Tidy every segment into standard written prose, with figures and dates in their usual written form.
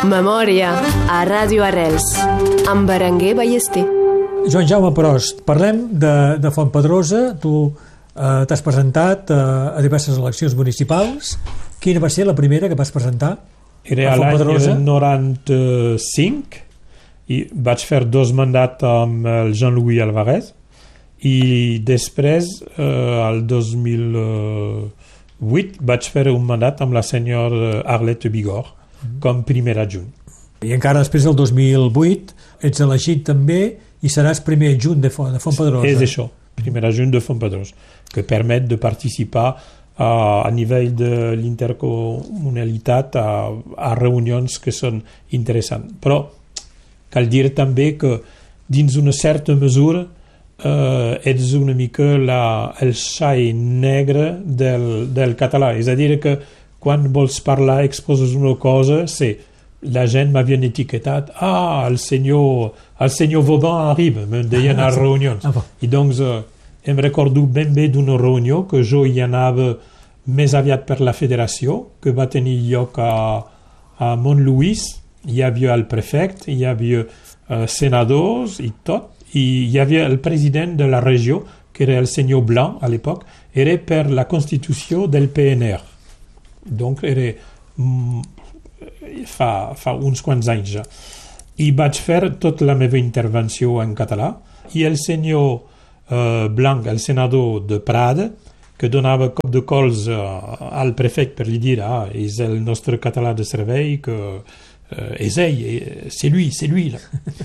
Memòria a Ràdio Arrels amb Berenguer Ballester. Joan Jaume Prost, parlem de Fontpedrosa. Tu t'has presentat a diverses eleccions municipals. Quina va ser la primera que vas presentar? Era l'any 95 i vaig fer 2 mandats amb el Jean-Louis Alvarez i després, al 2008, vaig fer un mandat amb la senyora Arlette Bigorre com primer adjunt. I encara després del 2008 ets elegit també i seràs primer adjunt de Fontpedrosa. És això, primer adjunt de Fontpedrosa, que permet de participar a nivell de l'intercomunalitat a reunions que són interessants. Però cal dir també que dins una certa mesura ets una mica el xai negre del català. És a dir, que quan vols parlar, exposes una cosa, la gent m'havien etiquetat, el senyor Vauban arriba, me deien a reunions. I doncs em recordo ben bé d'una reunió que jo hi anava més aviat per la federació, que va tenir lloc a Montlouis. Hi havia el prefecte, hi havia senadors i tot, i hi havia el president de la regió, que era el senyor Blanc a l'època, era per la constitució del PNR. Donc era fa uns quants anys ja. I vaig fer tota la meva intervenció en català, i el senyor Blanc, el senador de Prada, que donava cop de cols al prefecte per li dir és el nostre català de servei, que és ell, c'est lui là.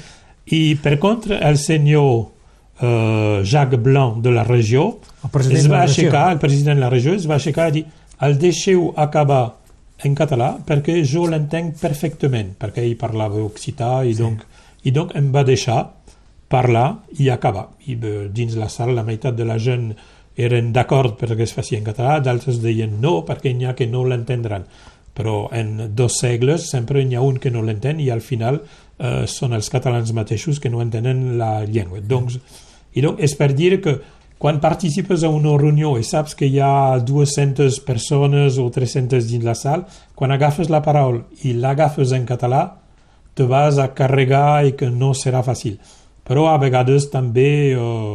I per contra el senyor Jacques Blanc de la regió el president de la regió es va aixecar i dir el deixeu acabar en català perquè jo l'entenc perfectament, perquè ell parlava occità i donc em va deixar parlar i acabar. I dins la sala la meitat de la gent eren d'acord perquè es faci en català, d'altres deien no perquè n'hi ha que no l'entendran. Però en 2 segles sempre n'hi ha un que no l'entén i al final són els catalans mateixos que no entenen la llengua. Donc és per dir que quan participes a una reunió i saps que hi ha 200 persones o 300 dins la sala, quan agafes la paraula i l'agafes en català, te vas a carregar i que no serà fàcil. Però a vegades també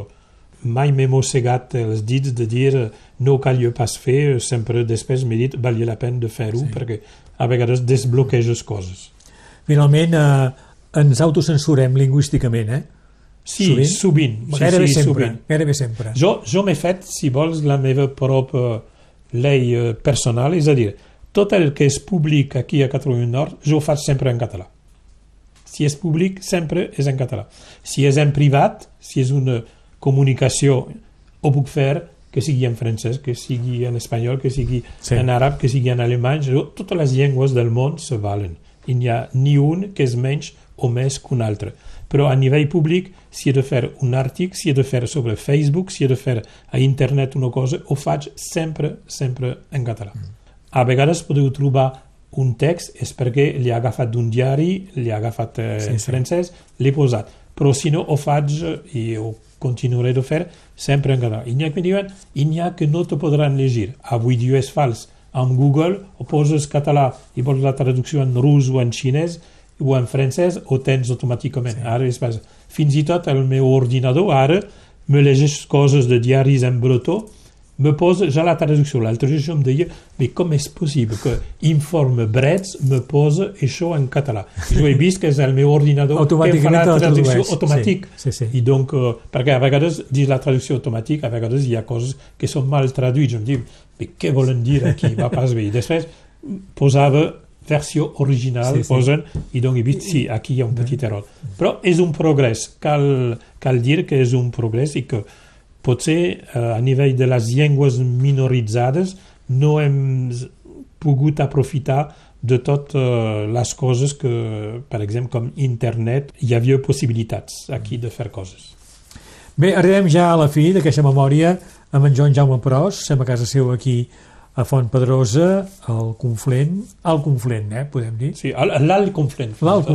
mai m'he mossegat els dits de dir no calia pas fer, sempre després m'he dit valia la pena de fer-ho perquè a vegades desbloqueges coses. Finalment ens autocensurem lingüísticament, Sí, sovint. Gairebé sempre. Jo m'he fet, si vols, la meva pròpia llei personal, és a dir, tot el que és públic aquí a Catalunya Nord, jo ho faig sempre en català. Si és públic, sempre és en català. Si és en privat, si és una comunicació, ho puc fer que sigui en francès, que sigui en espanyol, que sigui en àrab, que sigui en alemany. Totes les llengües del món se valen. I n'hi ha ni un que és menys o més que un altre. Però a nivell públic, si he de fer un article, si he de fer sobre Facebook, si he de fer a internet una cosa, ho faig sempre en català. A vegades podeu trobar un text, és perquè l'he agafat d'un diari, l'he agafat en francès, l'he posat. Però si no, ho faig i ho continuaré de fer sempre en català. I n'hi ha que diuen, n'hi ha que no te podran llegir. Avui dia és fals. Amb Google ho poses català i vols la traducció en rus o en xinès o en francès, ho tens automàticament. Ara fins i tot el meu ordinador ara me llegeix coses de diaris en bretó, me posa ja la traducció. L'altre dia jo em deia, com és possible que Informe Brets me posa això en català? Jo he vist que és el meu ordinador que em fa la traducció automàtica. I donc, perquè a vegades dins la traducció automàtica, a vegades hi ha coses que són mal traduïts. Em diu, què volen dir aquí? Va pas bé. I després posava versió original, posen, i doncs he vist, aquí hi ha un petit error. Però és un progrés, cal dir que és un progrés i que potser a nivell de les llengües minoritzades no hem pogut aprofitar de totes les coses que, per exemple, com internet, hi havia possibilitats aquí de fer coses. Bé, arribem ja a la fi d'aquesta memòria amb en Joan Jaume Prost, som a casa seu aquí a Fontpedrosa, al Conflent, podem dir? Sí, l'Alt Conflent.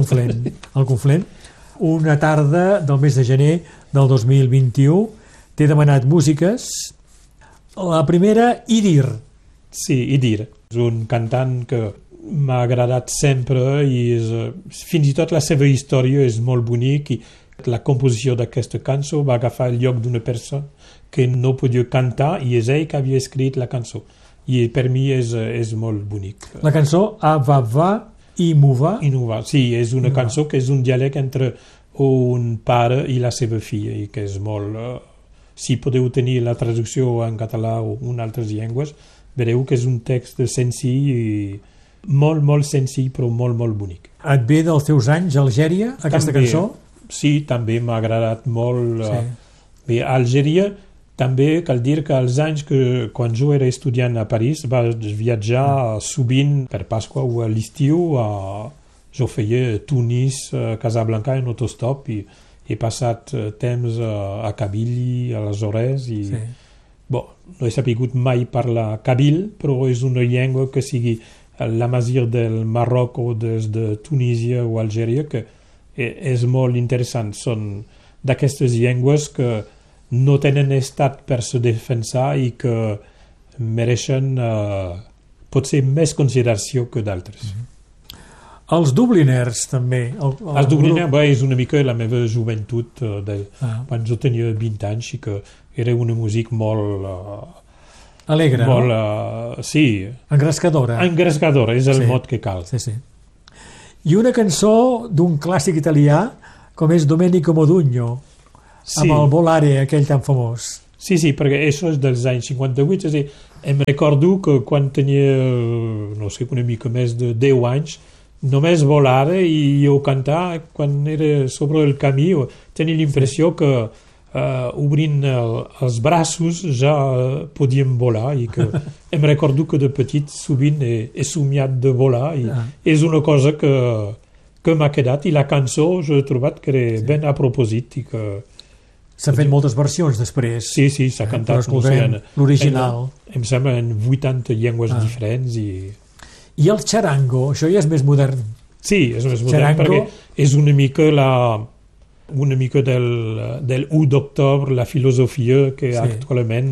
El Conflent. Una tarda del mes de gener del 2021. T'he demanat músiques. La primera, Idir. Sí, Idir. És un cantant que m'ha agradat sempre i fins i tot la seva història és molt bonic i la composició d'aquesta cançó va agafar el lloc d'una persona que no podia cantar i és ell que havia escrit la cançó i per mi és molt bonic. La cançó Avava i Muva. Sí, és una cançó que és un diàleg entre un pare i la seva filla i que és molt... si podeu tenir la traducció en català o en altres llengües, veureu que és un text senzill i molt, molt senzill però molt, molt bonic. Et ve dels teus anys a Algèria, aquesta cançó? Sí, també m'ha agradat molt. Sí. Bé, a Algèria també cal dir que als anys que quan jo era estudiant a París vaig viatjar sovint per Pasqua o a l'estiu jo feia Tunis, Casablanca en autostop i he passat temps a Kabylie, a les Hores i no he sabut mai parlar kabil, però és una llengua que sigui l'amazigh del Marroc o des de Tunísia o Algèria que és molt interessant. Són d'aquestes llengües que no tenen estat per se defensar i que mereixen potser més consideració que d'altres. Els Dubliners també. Els Dubliners és una mica la meva joventut quan jo tenia 20 anys i que era una música molt alegre, molt, no? Sí. Engrescadora. Engrescadora, és el mot que cal. Sí. I una cançó d'un clàssic italià com és Domenico Modugno, amb el Volare, aquell tan famós. Sí, perquè això és dels anys 58, és a dir, em recordo que quan tenia, no sé, una mica més de 10 anys, només Volare i jo cantar quan era sobre el camí, tenia l'impressió que obrint els braços ja podíem volar i que em recordo que de petit sovint he somiat de volar i és una cosa que m'ha quedat i la cançó jo he trobat que era ben a propòsit i que s'han fet moltes versions després. Sí, s'ha cantat l'original. Em sembla en 80 llengües diferents i el charango, això ja és més modern. Sí, és més modern perquè és una mica del 1 d'octubre, la filosofia que actualment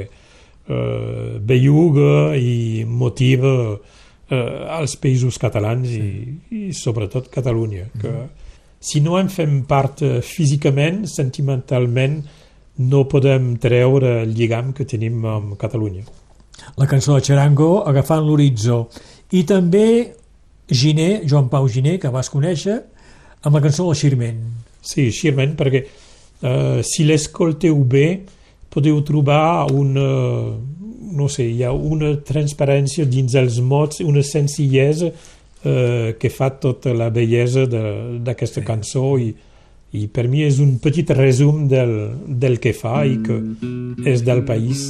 belluga i motiva als països catalans i sobretot Catalunya. Que si no en fem part físicament, sentimentalment, no podem treure el lligam que tenim amb Catalunya. La cançó de Charango, Agafant l'horitzó. I també Giner, Joan Pau Giner, que vas conèixer, amb la cançó del Xirment. Sí, Xirment, perquè si l'escolteu bé podeu trobar hi ha una transparència dins els mots, una senzillesa que fa tota la bellesa d'aquesta cançó i per mi és un petit resum del que fa i que és del país,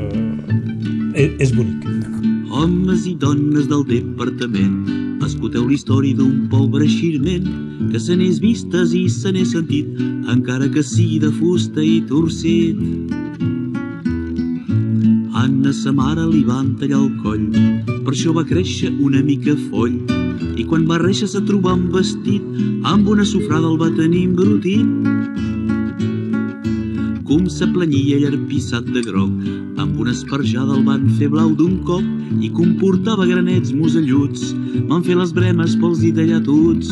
és bonic. Homes i dones del departament, escolteu la història d'un pobre xirment que se n'és vistes i se n'és sentit, encara que sigui de fusta i torcit. Anna, sa mare, li van tallar el coll, per això va créixer una mica foll, i quan va réixer se trobà un vestit, amb una sofrada el va tenir embrutit. Com se planyia llarpissat de groc, amb una esparjada el van fer blau d'un cop i comportava granets muselluts, van fer les bremes pels ditallatuts.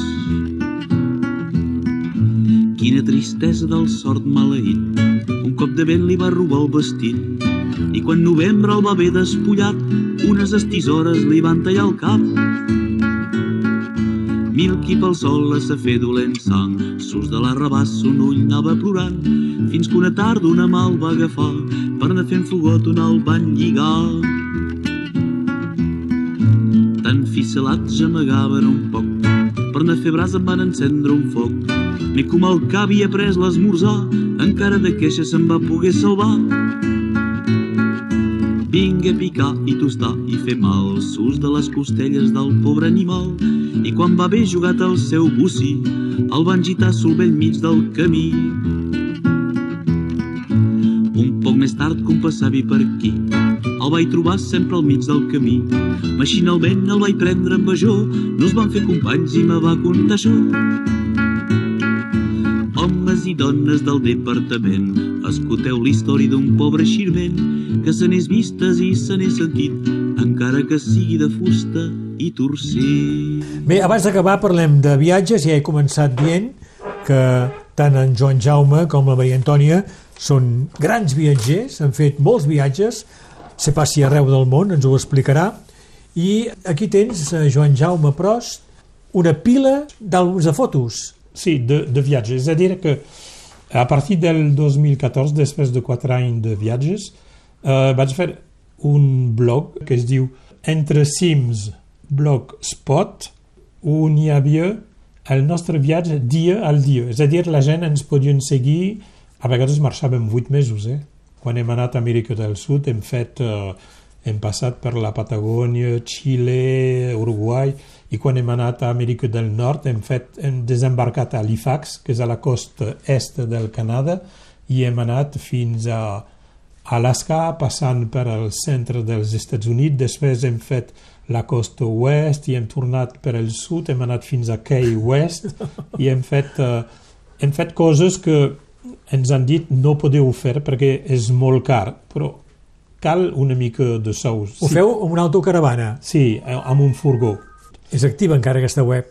Quina tristesa del sort maleït, un cop de vent li va robar el vestit i quan novembre el va haver despullat, unes estisores li van tallar el cap. Milky pel sol a sa fer dolent sang, sus de la rabassa un ull anava plorant, fins que una tarda una mà el va agafar, per anar fent fogot on el van lligar. Tan ficelats gemagaven un poc, per anar a fer brasa en van encendre un foc, i com el que havia pres l'esmorzar, encara de queixa se'n va poder salvar. Vinga a picar i tostar i fer mal, sus de les costelles del pobre animal, i quan va haver jugat el seu bocí, el van gitar sol bell mig del camí. Un poc més tard, com passava per aquí, el vaig trobar sempre al mig del camí. Machinalment el vaig prendre amb bajó, no es van fer companys i me va contar això. Homes i dones del departament, escolteu la història d'un pobre xirment que se n'és vistes i se n'és sentit, encara que sigui de fusta i torcer. Bé, abans d'acabar parlem de viatges. Ja he començat dient que tant en Joan Jaume com la Maria Antònia són grans viatgers, han fet molts viatges, se passi arreu del món, ens ho explicarà. I aquí tens, Joan Jaume Prost, una pila d'àlbums de fotos. Sí, de viatges. És a dir que a partir del 2014, després de 4 anys de viatges, vaig fer un blog que es diu Entre Cims Blogspot, on hi havia el nostre viatge dia al dia. És a dir, la gent ens podien seguir, a vegades marxàvem 8 mesos. Quan hem anat a Amèrica del Sud hem passat per la Patagònia, Xile, Uruguai, i quan hem anat a Amèrica del Nord hem desembarcat a Halifax, que és a la costa est del Canadà, i hem anat fins a Alaska, passant per al centre dels Estats Units. Després hem fet la costa oest i hem tornat per el sud, hem anat fins a Key West i hem fet coses que ens han dit no podeu fer perquè és molt car, però cal una mica de sous. Ho feu amb una autocaravana? Sí, amb un furgó. És activa encara aquesta web?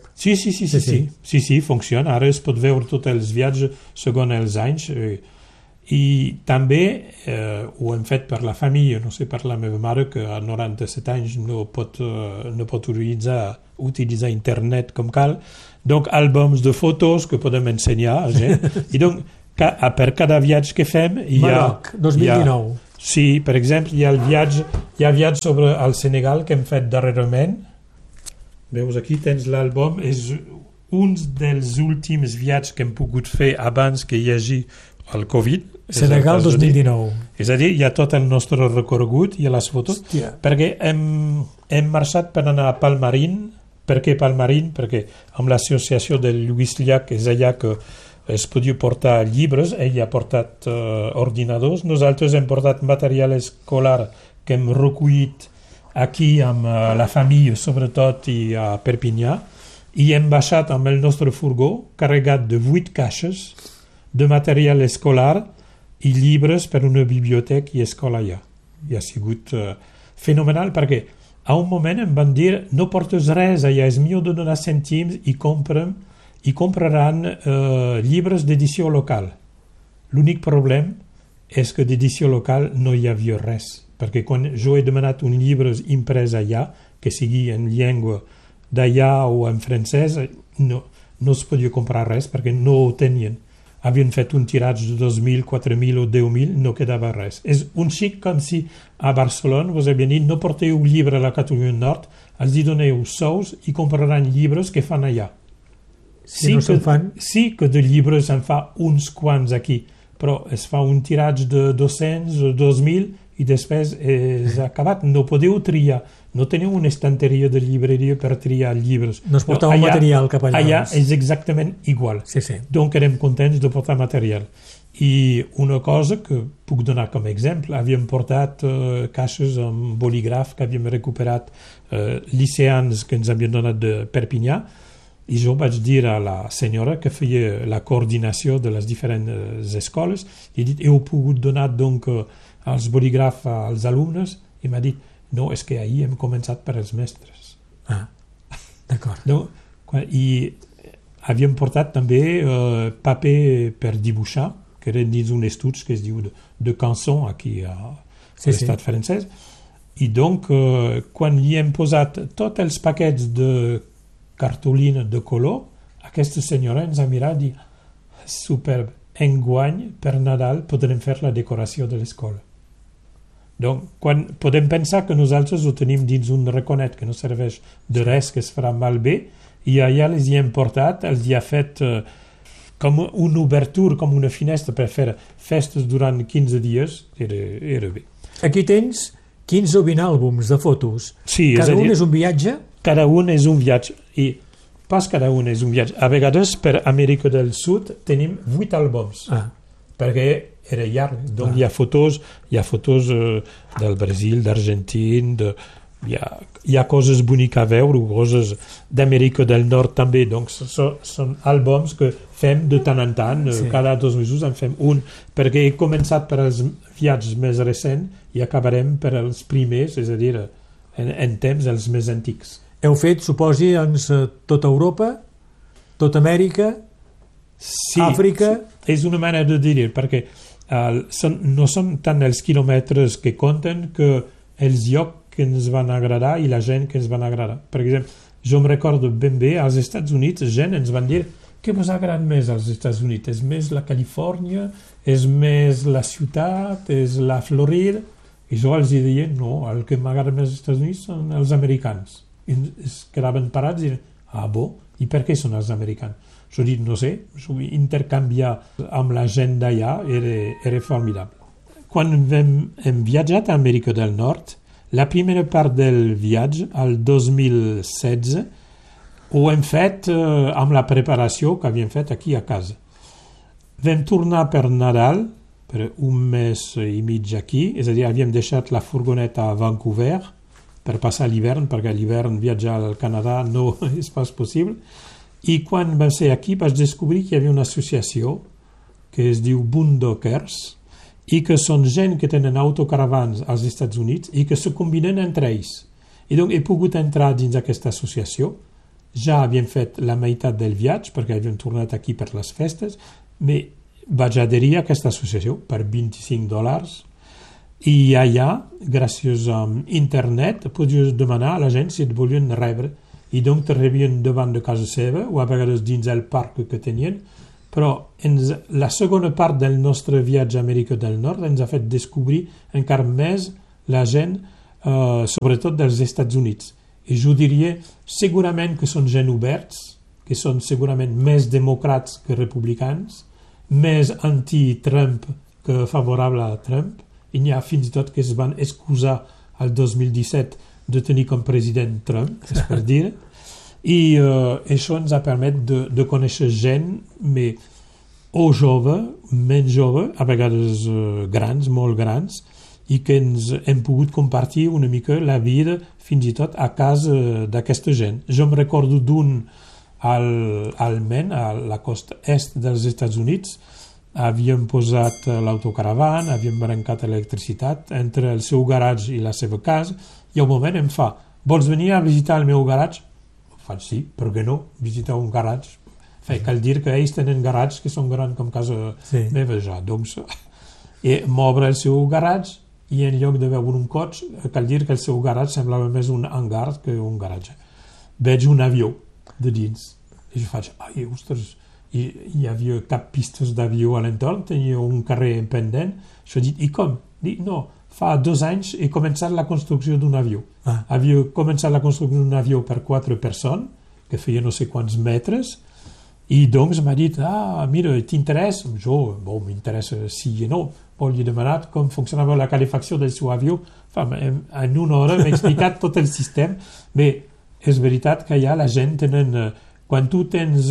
Sí, funciona. Ara es pot veure tots els viatges segons els anys. I també ho hem fet per la família, no sé, per la meva mare, que a 97 anys no pot utilitzar internet com cal. Donc, àlbums de fotos que podem ensenyar a gent. I donc, per cada viatge que fem... Maroc, 2019. Sí, per exemple, hi ha viatge sobre el Senegal que hem fet darrerament. Veus, aquí tens l'àlbum. És un dels últims viatges que hem pogut fer abans que hi hagi el Covid. Senegal 2019. És a dir, hi ha tot el nostre recorregut, hi ha les fotos. Hòstia. Perquè hem marxat per anar a Palmarín. Per què Palmarín? Perquè amb l'associació de Lluís Llach és allà que es podia portar llibres. Ell ha portat ordinadors. Nosaltres hem portat material escolar que hem recollit aquí amb la família, sobretot, i a Perpinyà, i hem baixat amb el nostre furgó carregat de 8 caixes de material escolar i llibres per una biblioteca i escola allà. I ha sigut fenomenal perquè a un moment em van dir no portes res allà, és millor de donar cèntims i compraran llibres d'edició local. L'únic problema és que d'edició local no hi havia res, perquè quan jo he demanat un llibre imprès allà, que sigui en llengua d'allà o en francès, no es podia comprar res perquè no ho tenien. Havien fet un tiratge de 2.000, 4.000 o 10.000, no quedava res. És un xic com si a Barcelona vos havien dit no porteu llibre a la Catalunya Nord, els hi doneu sous i compraran llibres que fan allà. Sí que de llibres en fa uns quants aquí, però es fa un tiratge de 200 o 2.000 i després és acabat. No podeu triar, no teniu una estanteria de llibreria per triar llibres. No es portava material cap allà. Allà és exactament igual. Sí. Donc érem contents de portar material. I una cosa que puc donar com a exemple, havíem portat caixes amb bolígraf que havíem recuperat liceans que ens havien donat de Perpinyà, i jo vaig dir a la senyora que feia la coordinació de les diferents escoles, i he dit, heu pogut donar donc els bolígrafs als alumnes? I m'ha dit, no, és que ahir hem començat per als mestres. Ah, d'acord. No, i havíem portat també paper per dibuixar, que eren dins un estudi que es diu de Canson, aquí a l'estat francès, i donc quan hi hem posat tots els paquets de cartolina de color, aquesta senyora ens ha mirat i dit, superb, enguany per Nadal podrem fer la decoració de l'escola. Donc, quan podem pensar que nosaltres ho tenim dins un raconet que no serveix de res, que es farà malbé, i allà les hi hem portat, els hi ha fet com una obertura, com una finestra per fer festes durant 15 dies, era bé. Aquí tens 15 o 20 àlbums de fotos. Sí, cada un és un viatge? Cada un és un viatge, i pas cada un és un viatge. A vegades, per Amèrica del Sud, tenim 8 àlbums, perquè era llarg. Donc hi ha fotos del Brasil, d'Argentina, hi ha coses boniques a veure, coses d'Amèrica del Nord també, doncs són àlbums que fem de tant en tant, cada 2 mesos en fem un, perquè he començat per els viatges més recents i acabarem per els primers, és a dir, en temps els més antics. Heu fet, suposi, tota Europa, tota Amèrica, Àfrica... És una manera de dir, perquè no són tant els quilòmetres que compten que els llocs que ens van agradar i la gent que ens van agradar. Per exemple, jo em recordo ben bé, als Estats Units, gent ens van dir què vos agrada més als Estats Units? És més la Califòrnia? És més la ciutat? És la Florida? I jo els deia, no, el que m'agrada més als Estats Units són els americans. I es quedaven parats i deien, bo, i per què són els americans? Jo dic, no sé, intercanviar amb la gent d'allà era formidable. Quan hem viatjat a Amèrica del Nord, la primera part del viatge, el 2016, ho hem fet amb la preparació que havíem fet aquí a casa. Vam tornar per Nadal, per un mes i mig aquí, és a dir, havíem deixat la furgoneta a Vancouver per passar l'hivern, perquè a l'hivern viatjar al Canadà no és pas possible. I quan vam ser aquí vaig descobrir que hi havia una associació que es diu Boondockers i que són gent que tenen autocaravans als Estats Units i que se combinen entre ells. I doncs he pogut entrar dins aquesta associació. Ja havíem fet la meitat del viatge perquè havíem tornat aquí per les festes, però vaig adherir a aquesta associació per $25 i allà, gràcies a internet, podies demanar a la gent si et volien rebre i doncs te rebien davant de casa seva o a vegades dins el parc que tenien, però la segona part del nostre viatge a Amèrica del Nord ens ha fet descobrir encara més la gent, sobretot dels Estats Units. I jo diria segurament que són gent oberts, que són segurament més democrats que republicans, més anti-Trump que favorable a Trump, i n'hi ha fins i tot que es van excusar al 2017 de tenir com president Trump, és per dir. I això ens ha permès de conèixer gent, o jove, menys jove, a vegades grans, molt grans, i que ens hem pogut compartir una mica la vida fins i tot a casa d'aquesta gent. Jo em recordo d'un al Maine, a la costa est dels Estats Units, havíem posat l'autocaravana, havíem brancat l'electricitat entre el seu garatge i la seva casa, i al moment em fa, vols venir a visitar el meu garatge? Faig sí, per què no? Visitar un garatge. Cal dir que ells tenen garatges que són grans com casa meva ja. Doncs, m'obre el seu garatge i en lloc de veure un cotxe, cal dir que el seu garatge semblava més un hangar que un garatge. Veig un avió de dins i jo faig, ostres, i hi havia cap pistes d'avió a l'entorn, tenia un carrer pendent. Jo dic, i com? Dic, no, fa 2 anys he començat la construcció d'un avió. Havia començat la construcció d'un avió per 4 persones, que feia no sé quants metres, i doncs m'ha dit, mira, t'interessa? Jo, m'interessa sí i no. Li he demanat com funcionava la calefacció del seu avió. En una hora m'ha explicat tot el sistema. Bé, és veritat que allà la gent tenen... Quan tu tens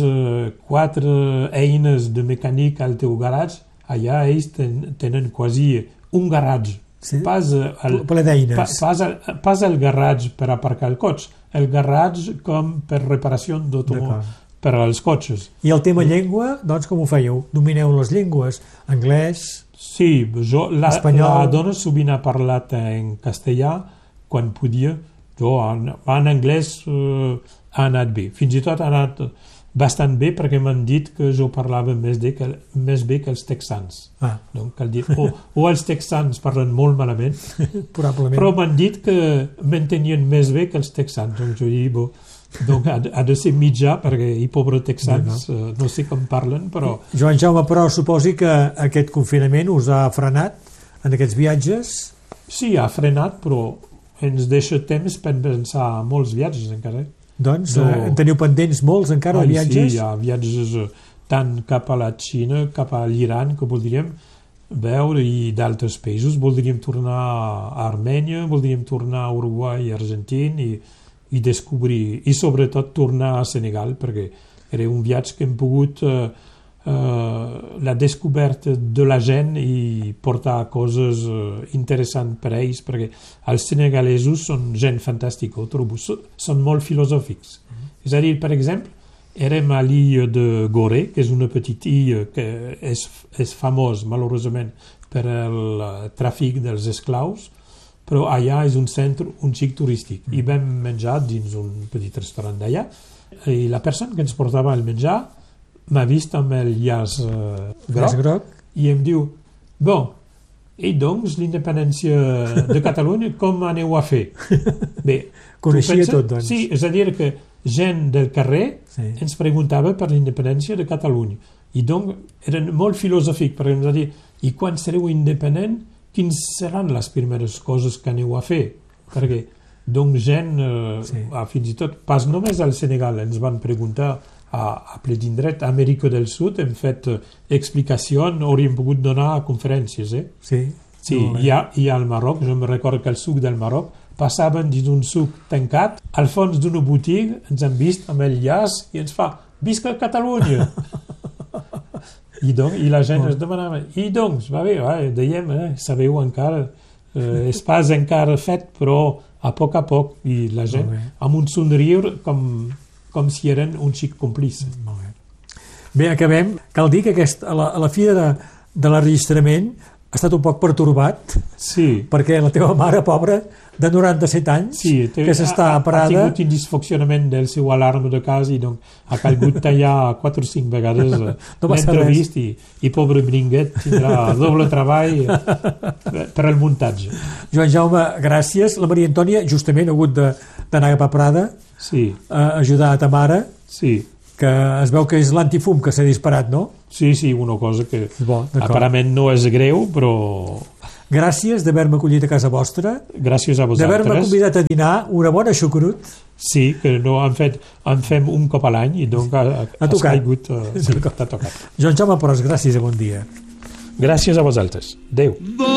4 eines de mecànica al teu garatge, allà ells tenen quasi un garatge. Sí, ple d'eines. Pas el garatge per aparcar el cotxe, el garatge com per reparació d'automòbils per als cotxes. I el tema llengua, doncs com ho fèieu? Domineu les llengües? Anglès? Sí, la dona sovint ha parlat en castellà quan podia. Jo en anglès ha anat bé. Fins i tot ha anat bastant bé perquè m'han dit que jo parlava més bé que els texans. Donc, cal dir, o els texans parlen molt malament, però m'han dit que m'entenien més bé que els texans. Donc jo dic, donc ha de ser mitjà perquè i pobres texans no sé com parlen, però... Joan Jaume, però suposi que aquest confinament us ha frenat en aquests viatges? Sí, ha frenat, però ens deixa temps per pensar molts viatges encara. Doncs en teniu pendents molts encara de viatges? Sí, hi ha viatges tant cap a la Xina, cap a l'Iran, que voldríem veure, i d'altres països. Voldríem tornar a Armènia, voldríem tornar a Uruguai i Argentina i descobrir, i sobretot tornar a Senegal, perquè era un viatge que hem pogut la descoberta de la gent i portar coses interessants per a ells, perquè els senegalesos són gent fantàstica, ho trobo, són molt filosòfics. És a dir, per exemple, érem a l'illa de Gorée, que és una petita illa que és famós, malauradament, per el tràfic dels esclaus, però allà és un centre un xic turístic. I vam menjar dins un petit restaurant d'allà, i la persona que ens portava el menjar m'ha vist amb el llaç groc i em diu, bon, i doncs l'independència de Catalunya com aneu a fer? Bé, coneixia tot, doncs. Sí, és a dir que gent del carrer ens preguntava per l'independència de Catalunya i doncs eren molt filosòfics, perquè ens va dir, i quan sereu independent, quines seran les primeres coses que aneu a fer? Perquè doncs gent, fins i tot, pas només al Senegal, ens van preguntar a ple d'indret, a Amèrica del Sud hem fet explicacions, hauríem pogut donar conferències, Sí, i al Marroc, jo me recordo que el suc del Marroc passaven dins un suc tancat, al fons d'una botiga, ens han vist amb el llaç i ens fa, visca Catalunya! I la gent es demanava, i doncs, va bé, dèiem, sabeu encara, és pas encara fet, però a poc, i la gent amb un somriure com si eren un xic còmplice. Bé, acabem. Cal dir que a la fi de l'enregistrament ha estat un poc pertorbat, perquè la teva mare, pobra, de 97 anys, que s'està parada... Ha tingut un disfuncionament del seu alarma de casa i doncs ha calgut tallar 4 o 5 vegades l'entrevist i pobre Bringuet tindrà doble treball per al muntatge. Joan Jaume, gràcies. La Maria Antònia justament ha hagut d'anar cap a Prada a ajudar a ta mare, que es veu que és l'antifum que s'ha disparat, no? Sí, una cosa que aparentment no és greu, però... Gràcies d'haver-me acollit a casa vostra. Gràcies a vosaltres. D'haver-me convidat a dinar una bona xucrut. Sí, que no en fem un cop a l'any i doncs ha caigut. T'ha tocat. Joan Jaume Pros, gràcies i bon dia. Gràcies a vosaltres. Adéu.